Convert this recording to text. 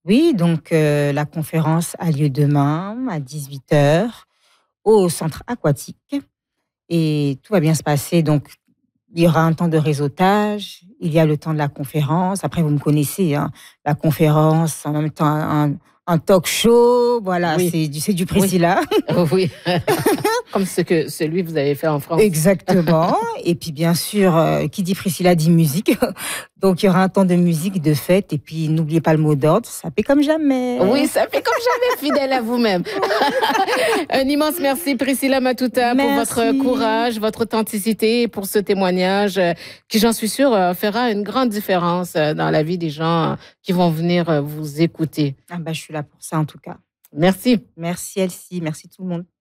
Oui, donc la conférence a lieu demain à 18h au centre aquatique et tout va bien se passer. Donc, il y aura un temps de réseautage, il y a le temps de la conférence. Après, vous me connaissez, hein, la conférence, en même temps un talk show. Voilà, Oui, c'est du oui, Priscilla. oui. Comme celui que vous avez fait en France. Exactement. Et puis, bien sûr, qui dit Priscilla dit musique. Donc, il y aura un temps de musique, de fête. Et puis, n'oubliez pas le mot d'ordre, ça fait comme Oui, jamais. ça fait comme jamais fidèle à vous-même. Un immense merci, Priscilla Matuta, pour votre Merci. courage, votre authenticité, et pour ce témoignage qui, j'en suis sûre, fera une grande différence dans la vie des gens qui vont venir vous écouter. Ah bah, je suis là pour ça, en tout cas. Merci. Merci, Elsie. Merci tout le monde.